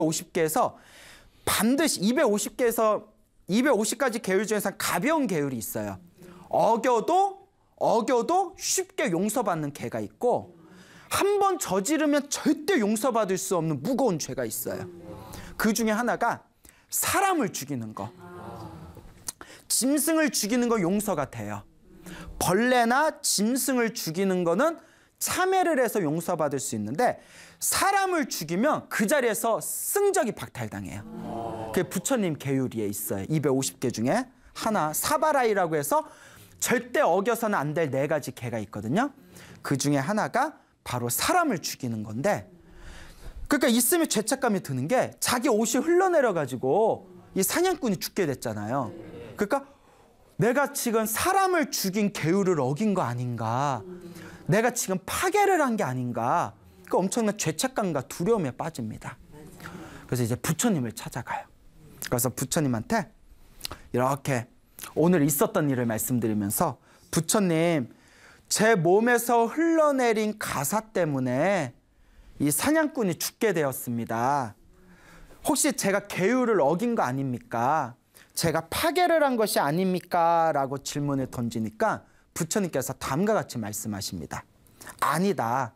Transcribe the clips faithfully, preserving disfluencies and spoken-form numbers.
이백오십 개에서 반드시 이백오십 개에서 이백오십 가지 계율 중에서 가벼운 계율이 있어요. 어겨도 어겨도 쉽게 용서받는 죄가 있고 한 번 저지르면 절대 용서받을 수 없는 무거운 죄가 있어요. 그 중에 하나가 사람을 죽이는 거. 짐승을 죽이는 거 용서가 돼요. 벌레나 짐승을 죽이는 거는 참회를 해서 용서받을 수 있는데 사람을 죽이면 그 자리에서 승적이 박탈당해요. 그게 부처님 계율에 있어요. 이백오십 개 중에 하나 사바라이라고 해서 절대 어겨서는 안 될 네 가지 개가 있거든요. 그 중에 하나가 바로 사람을 죽이는 건데 그러니까 있으면 죄책감이 드는 게 자기 옷이 흘러내려가지고 이 사냥꾼이 죽게 됐잖아요. 그러니까 내가 지금 사람을 죽인 계율을 어긴 거 아닌가. 내가 지금 파괴를 한 게 아닌가. 그 엄청난 죄책감과 두려움에 빠집니다. 그래서 이제 부처님을 찾아가요. 그래서 부처님한테 이렇게 오늘 있었던 일을 말씀드리면서 부처님 제 몸에서 흘러내린 가사 때문에 이 사냥꾼이 죽게 되었습니다. 혹시 제가 계율을 어긴 거 아닙니까? 제가 파괴를 한 것이 아닙니까? 라고 질문을 던지니까 부처님께서 다음과 같이 말씀하십니다. 아니다.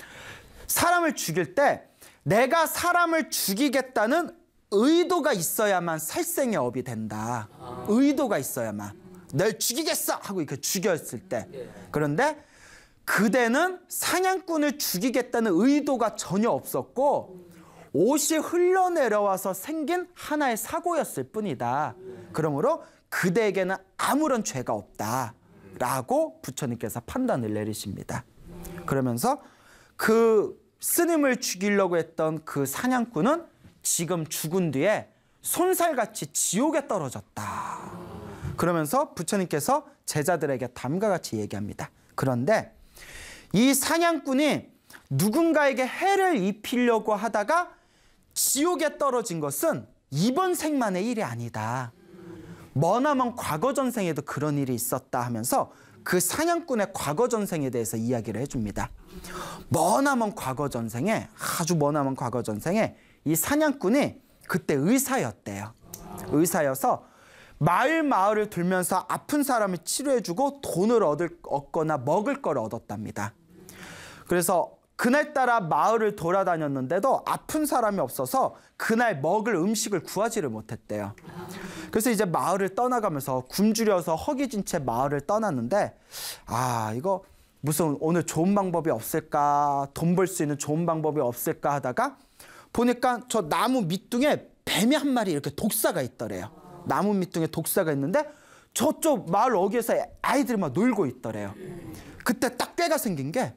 사람을 죽일 때 내가 사람을 죽이겠다는 의도가 있어야만 살생의 업이 된다. 의도가 있어야만. 널 죽이겠어! 하고 이렇게 죽였을 때. 그런데 그대는 사냥꾼을 죽이겠다는 의도가 전혀 없었고 옷이 흘러내려와서 생긴 하나의 사고였을 뿐이다. 그러므로 그대에게는 아무런 죄가 없다. 라고 부처님께서 판단을 내리십니다. 그러면서 그 스님을 죽이려고 했던 그 사냥꾼은 지금 죽은 뒤에 손살같이 지옥에 떨어졌다. 그러면서 부처님께서 제자들에게 다음과 같이 얘기합니다. 그런데 이 사냥꾼이 누군가에게 해를 입히려고 하다가 지옥에 떨어진 것은 이번 생만의 일이 아니다. 머나먼 과거 전생에도 그런 일이 있었다 하면서 그 사냥꾼의 과거 전생에 대해서 이야기를 해줍니다. 머나먼 과거 전생에 아주 머나먼 과거 전생에 이 사냥꾼이 그때 의사였대요. 의사여서 마을 마을을 돌면서 아픈 사람을 치료해주고 돈을 얻을, 얻거나 먹을 걸 얻었답니다. 그래서 그날따라 마을을 돌아다녔는데도 아픈 사람이 없어서 그날 먹을 음식을 구하지를 못했대요. 그래서 이제 마을을 떠나가면서 굶주려서 허기진 채 마을을 떠났는데 아 이거 무슨 오늘 좋은 방법이 없을까, 돈 벌 수 있는 좋은 방법이 없을까 하다가 보니까 저 나무 밑둥에 뱀이 한 마리 이렇게 독사가 있더래요. 나무 밑둥에 독사가 있는데 저쪽 마을 어귀에서 아이들이 막 놀고 있더래요. 그때 딱 꾀가 생긴 게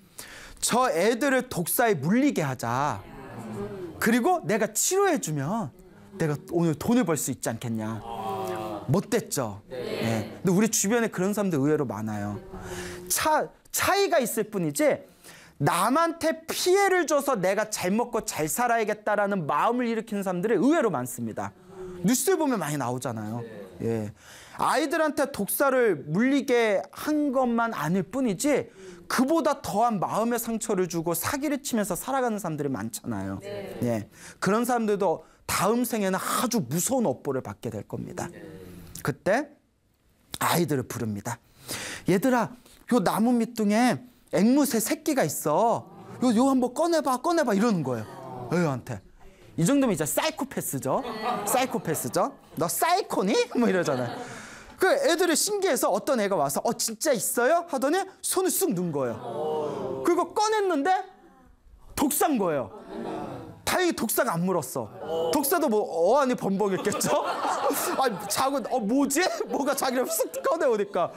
저 애들을 독사에 물리게 하자. 그리고 내가 치료해주면 내가 오늘 돈을 벌 수 있지 않겠냐. 못됐죠. 네. 근데 우리 주변에 그런 사람들 의외로 많아요. 차, 차이가 있을 뿐이지 남한테 피해를 줘서 내가 잘 먹고 잘 살아야겠다라는 마음을 일으키는 사람들이 의외로 많습니다. 뉴스를 보면 많이 나오잖아요. 예. 아이들한테 독사를 물리게 한 것만 아닐 뿐이지 그보다 더한 마음의 상처를 주고 사기를 치면서 살아가는 사람들이 많잖아요. 네. 예. 그런 사람들도 다음 생에는 아주 무서운 업보를 받게 될 겁니다. 그때 아이들을 부릅니다. 얘들아, 요 나무 밑둥에 앵무새 새끼가 있어. 요, 요 한번 꺼내봐, 꺼내봐 이러는 거예요. 애한테. 이 정도면 이제 사이코패스죠. 사이코패스죠. 너 사이코니? 뭐 이러잖아요. 그 애들이 신기해서 어떤 애가 와서 어 진짜 있어요? 하더니 손을 쑥 넣은 거예요. 그리고 꺼냈는데 독사인 거예요. 다행히 독사가 안 물었어. 독사도 뭐 어안이 범벅했겠죠? 아 자고 어 뭐지? 뭐가 자기를 쑥 꺼내오니까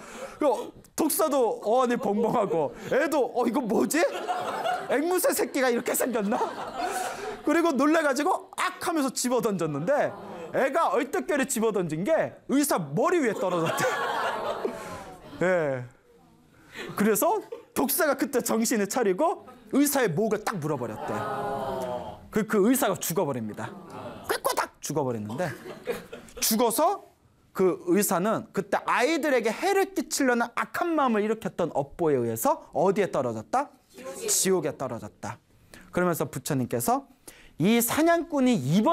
독사도 어안이 범벅하고 애도 어 이거 뭐지? 앵무새 새끼가 이렇게 생겼나? 그리고 놀래가지고 악 하면서 집어던졌는데 애가 얼떨결에 집어던진 게 의사 머리 위에 떨어졌대. 예. 그래서 독사가 그때 정신을 차리고 의사의 목을 딱 물어버렸대. 그, 그 의사가 죽어버립니다. 꾀꼬닥 죽어버렸는데 죽어서 그 의사는 그때 아이들에게 해를 끼치려는 악한 마음을 일으켰던 업보에 의해서 어디에 떨어졌다? 지옥에 떨어졌다. 그러면서 부처님께서 이 사냥꾼이 이번